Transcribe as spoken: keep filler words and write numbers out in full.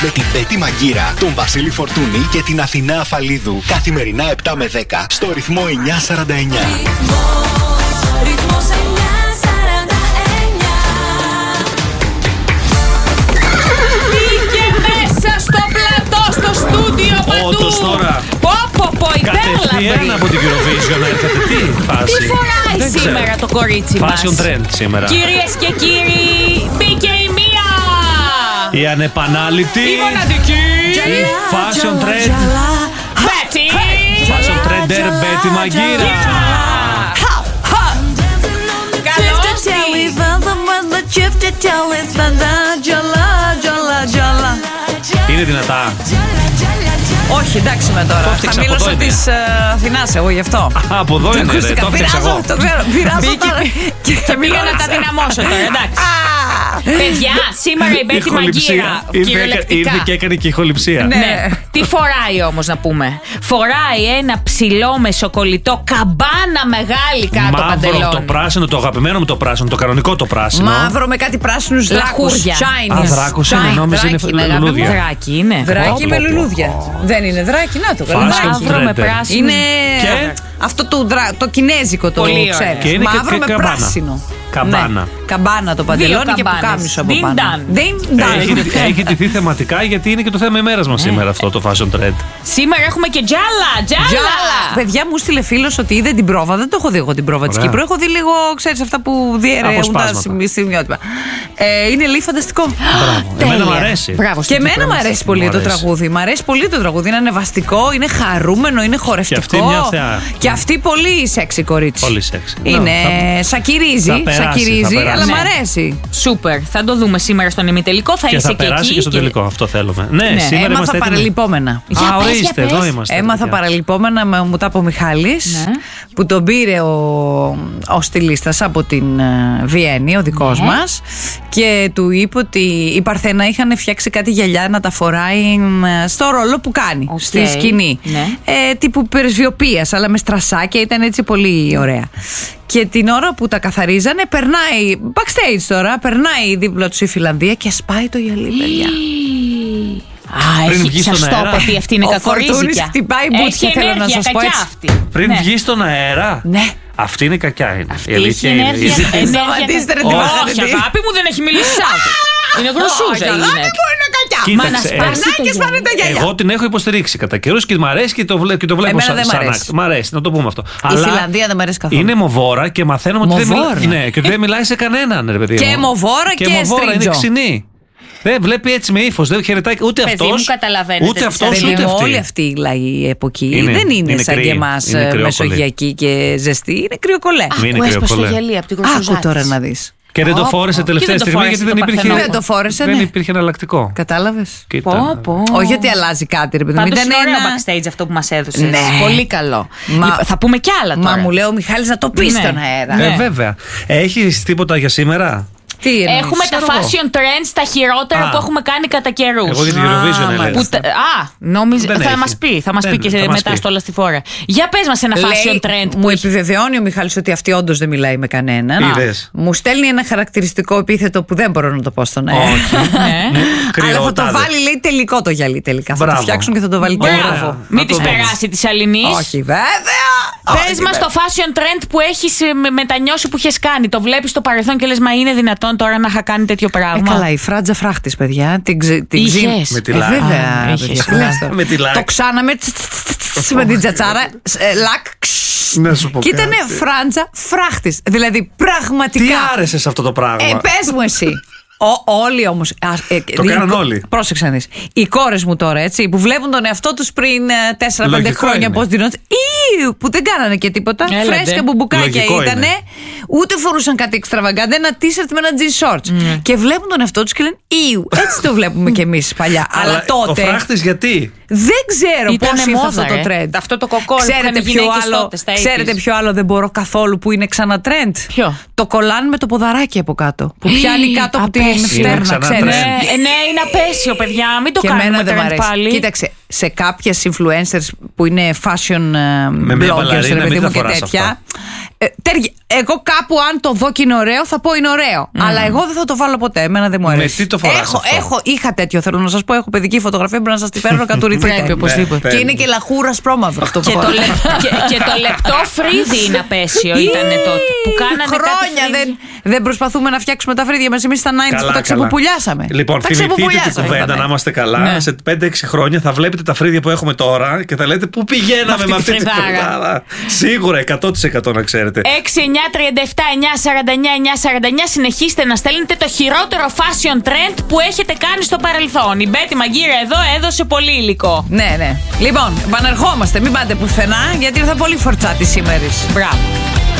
Με την Πέτη Μαγκύρα, τον Βασίλη Φορτούνη και την Αθηνά Αφαλίδου. Καθημερινά επτά με δέκα στο ρυθμό εννιά σαράντα εννιά. Ρυθμός εννιά σαράντα εννιά. Πήγε μέσα στο πλατό, στο στούντιο παντού. Όντως τώρα. Πω πω πω, υπέρλαμπρη. Κατευθείαν από την Eurovision έρχεται. Τι φάση. Τι φοράει Δεν σήμερα ξέρω. το κορίτσι μας? Fashion trend σήμερα. Κυρίες και κύριοι, μπήκε η μία. Η ανεπανάληπτη. Η μοναδική. Η fashion trend. Μπέτη. Fashion trender Μπέτη Μαγκύρα. Καλώς τη. Είναι δυνατά. Όχι, εντάξει με τώρα. Το Θα έφτιαξα από μίλωσα εδώ τη είναι. Αθηνάς εγώ γι' αυτό. Α, από εδώ είναι, ρε, το έφτιαξα Πειράζω, εγώ. το ξέρω. Πειράζω τώρα. Και πήγα να τα δυναμώσω τώρα, εντάξει. Παιδιά, σήμερα η Μπέτη Μαγκύρα. Ήρθε, Κυριολεκτικά. ήρθε και έκανε και ηχοληψία. Ναι. Τι φοράει όμως να πούμε? Φοράει ένα ψηλό μεσοκολλητό καμπάνα μεγάλη κάτω Μαύρο παντελόνι. το πράσινο, το αγαπημένο μου το πράσινο, το κανονικό το πράσινο. Μαύρο με κάτι πράσινους δράκους. Λαχούρια. Α, δράκος είναι, νόμιζα είναι λουλούδια. Δράκι είναι. Δράκι με Πω, πω, πω. λουλούδια. Δεν είναι δράκι, να το Fashion καλά. Μαύρο με trender. πράσινο. Είναι Και? αυτό το, δρα... το κινέζικο το Πολύ ωραία. ξέρεις. Και είναι και- Μαύρο και με καμπάνα. πράσινο. Καμπάνα. Ναι. Καμπάνα το παντελόνι και καμπάνες. πουκάμισο από Din πάνω. dan. Din dan. Έχει, έχει τηθεί θεματικά γιατί είναι και το θέμα ημέρας μας σήμερα αυτό το fashion trend. Σήμερα έχουμε και τζάλα, τζάλα. Τζάλα. Παιδιά μου στείλε φίλο ότι είδε την πρόβα. Δεν το έχω δει εγώ την πρόβα τη Ωραία. Κύπρου. Έχω δει λίγο, ξέρει, αυτά που διαιρεούν τα Αποσπάσματα. σημειότυπα. Ε, είναι λίγο φανταστικό. Μπράβο. Εμένα μου αρέσει. Μπράβο Και στην εμένα Κύπρο. μου αρέσει πολύ Μου το αρέσει. τραγούδι. Μ' αρέσει πολύ το τραγούδι. Είναι ανεβαστικό, είναι χαρούμενο, είναι χορευτικό. αυτή μια θεά. Και αυτή πολύ σεξι κορίτσι. Πολύ σεξι. Είναι. Ναι, Σακυρίζει, θα περάσει, σακυρίζει, θα περάσει. αλλά Ναι. μ' αρέσει. Σούπερ. Θα το δούμε σήμερα στον ημιτελικό. Θα Και είσαι θα και περάσει εκεί. και στο τελικό. Αυτό θέλουμε. Ναι, Ναι, σήμερα Έμαθα είμαστε έτοιμοι. παραλυπόμενα. Για Α, πες, ορίστε, για πες. εδώ είμαστε. Έμαθα παιδιά. παραλυπόμενα, με- μου τα είπε ο Μιχάλης, Ναι. που τον πήρε ο, ο στυλίστας από την ε, Βιέννη, ο δικός Ναι. μας, και του είπε ότι η Παρθένα είχαν φτιάξει κάτι γυαλιά να τα φοράει ε, στο ρόλο που κάνει, Οκ. στη σκηνή. Ναι. Ε, τύπου περισβιοποίησης, αλλά με στρασάκια, ήταν έτσι πολύ ωραία. Και την ώρα που τα καθαρίζανε, περνάει, backstage τώρα, περνάει δίπλα του η Φιλανδία και σπάει το γυαλί, παιδιά. Α, Πριν έχει, βγει σας στον το αέρα. είπα ότι αυτή είναι Ο κακορίζικια. Φορτούνης χτυπάει μπούτσια, Έχει θέλω να ενέργεια, σας πω κακιά έτσι. αυτή. Πριν Ναι. βγει στον αέρα. Ναι. Αυτή είναι κακιά. Είναι. Αυτή Η αλήθεια έχει είναι. ενέργεια. Είναι- ενέργεια- Σταματήστε, ρε, τι Όχι, βάζετε, τι. αγάπη μου, δεν έχει μιλήσει σάτι. Είναι γροσούζα η γυναίκα. είναι κακιά. Μα να Κοίταξε, ε, σπάσει το Περνάει και σπάνε τα γυαλί. γυαλιά. Εγώ την έχω υποστηρίξει κατά καιρού και μου αρέσει και το, βλέ, και το βλέπω Εμένα σαν, δεν μ' σαν αρέσει. act. Μ' αρέσει, να το πούμε αυτό. Η Φιλανδία δεν μ' αρέσει καθόλου. Είναι μοβόρα και μαθαίνουμε ότι δεν, Μοβόρα. μιλά, ναι, και ότι δεν μιλάει σε κανέναν, ρε παιδί Και μου. μοβόρα και μοβόρα, είναι στρίτζο. ξινή. Δεν βλέπει έτσι με ύφος, δεν χαιρετάει ούτε Παιδί αυτό. μου, καταλαβαίνετε Ούτε τι αυτό, σας Παιδί ούτε μου, αυτή. όλοι αυτοί οι λαοί από εκεί Είναι- δεν είναι, είναι σαν κρύοι. και εμάς Είναι ε, κρυόκολλοι. μεσογειακοί και ζεστοί. Είναι κρυοκολέ. Μην είναι Άκου, έσπασε το κρυοκολέ. γυαλί από την Άκου Κροστοζάκη. τώρα να δεις. Και δεν το Πω, φόρεσε πω. τελευταία Και δεν το στιγμή φόρεσε γιατί δεν το υπήρχε, Παρθενό. Δεν το φόρεσε, δεν ναι. υπήρχε εναλλακτικό. Κατάλαβες. Κοίτα. Πω, πω. Όχι ότι αλλάζει κάτι, ρε παιδί μου. Πάντως Ήταν είναι ωραίο ένα... backstage αυτό που μας έδωσες. Ναι. Πολύ καλό. Μα- Λοιπόν, θα πούμε κι άλλα τώρα. Μα μου λέει ο Μιχάλης να το πει Ναι. στον αέρα. Ναι. Ε, βέβαια. Έχεις τίποτα για σήμερα? Τι εννοείς? Έχουμε τα Ξέρω εγώ. fashion trends, τα χειρότερα Α. που έχουμε κάνει κατά καιρούς. Εγώ για την Α, Eurovision μάλιστα. έλεγα. Που τα- Α, νόμιζα. Δεν Θα έχει. μας πει, θα μας Δεν- πει και θα σε- μας μετά πει. στο όλα στη φόρα. Για πες μας ένα fashion Λέει, trend μου που έχει. επιβεβαιώνει ο Μιχάλης ότι αυτή όντως δεν μιλάει με κανέναν. Είδες. Μου στέλνει ένα χαρακτηριστικό επίθετο που δεν μπορώ να το πω στον αέρα. Όχι. Ναι. Αλλά θα το Κρυότατε. βάλει, λέει, τελικό το γυαλί τελικά. Θα το Μπράβο. φτιάξουν και θα το βάλει τελικό. Μπράβο. Να Μην το της δούμε. περάσει της Αλληνής. Όχι, βέβαια. Πες μας το fashion trend που έχεις ε, με- μετανιώσει που έχεις κάνει. Το βλέπεις στο παρελθόν και λες, μα είναι δυνατόν τώρα να είχα κάνει τέτοιο Ε, πράγμα. καλά, η φράτζα φράχτης, παιδιά. Την, ξε, την Είχες. ξύ- Με τη Ε, λάκ. βέβαια. Α, παιδιά, είχες. τι λες τώρα. Με τη λάκ. Το ξάναμε τς, τς, τς, τς, τς, με την τζατσάρα. ε, Λακ. ξ. Να σου πω Και ήταν κάτι. φράτζα φράχτης. Δηλαδή, πραγματικά. Τι άρεσε σε αυτό το πράγμα? Ε, πες μου εσύ. Ο, όλοι όμως. Το κάναν όλοι. Πρόσεξε να δεις. Οι κόρες μου τώρα, έτσι, που βλέπουν τον εαυτό τους πριν τέσσερα πέντε Λογικό χρόνια είναι. πώς δίνονται. Ιου, που δεν κάνανε και τίποτα. Έλατε. Φρέσκα μπουμπουκάκια Λογικό ήτανε. είναι. Ούτε φορούσαν κάτι εξτραβαγκάντα. Ένα t-shirt με ένα jean shorts. Και βλέπουν τον εαυτό τους και λένε Ιου. Έτσι το βλέπουμε κι εμείς παλιά. Αλλά τότε. Ο φράχτης γιατί? Δεν ξέρω Ήτανε πώς ήρθε μόδα, αυτό το ρε. trend. Αυτό το κοκόρ που Ξέρετε είχαν ποιο γυναίκες άλλο, τότε, στα ξέρετε ογδόντα. ποιο άλλο δεν μπορώ καθόλου που είναι ξανά trend? Ποιο? Το κολάν με το ποδαράκι από κάτω. Που πιάνει κάτω από την απέσιο. φτέρνα, Είναι ξανά ξέρεις. trend. Ναι, ναι, είναι απέσιο, παιδιά. Μην το Και κάνουμε εμένα δεν μ' trend αρέσει. πάλι. Κοίταξε, σε κάποιες influencers που είναι fashion ε, Με μια bloggers, μπαλαρίνα, ρε παιδί μην μου, τα και φοράς τέτοια, αυτά. Ε, τέρι, εγώ κάπου αν το δω και είναι ωραίο θα πω είναι ωραίο. Mm. Αλλά εγώ δεν θα το βάλω ποτέ. Εμένα δεν μου αρέσει. Με τι το φοράς έχω, αυτό? έχω, είχα τέτοιο, θέλω να σας πω. Έχω παιδική φωτογραφία, μπορεί να σας τη φέρω να κατουρηθείτε. Πρέπει οπωσδήποτε. Και είναι και λαχούρα σπρώμαυρο αυτό που Και το, φοράω. λε, και, και το λεπτό φρύδι είναι απέσιο ήταν τότε. Που κάνανε Χρόνια κάτι δεν, δεν προσπαθούμε να φτιάξουμε τα φρύδια μας εμείς στα ενενήντα που τα ξεποπουλιάσαμε. Λοιπόν, τα θυμηθείτε την ξεποπουλιάσαμε, κουβέντα, είπαμε. να είμαστε καλά. Ναι. Σε πέντε έξι χρόνια θα βλέπετε τα φρύδια που έχουμε τώρα και θα λέτε πού πηγαίναμε με αυτή τη φρυδάρα. φρυδάρα. Σίγουρα εκατό τοις εκατό να ξέρετε. έξι εννιά τριάντα επτά εννιά σαράντα εννιά εννιά σαράντα εννιά. Συνεχίστε να στέλνετε το χειρότερο fashion trend που έχετε κάνει στο παρελθόν. Η Μπέτη Μαγκύρα εδώ έδωσε πολύ υλικό. Ναι, ναι. Λοιπόν, επανερχόμαστε. Μην πάτε πουθενά γιατί ήρθα πολύ φορτσάτη σήμερα. Μπράβο.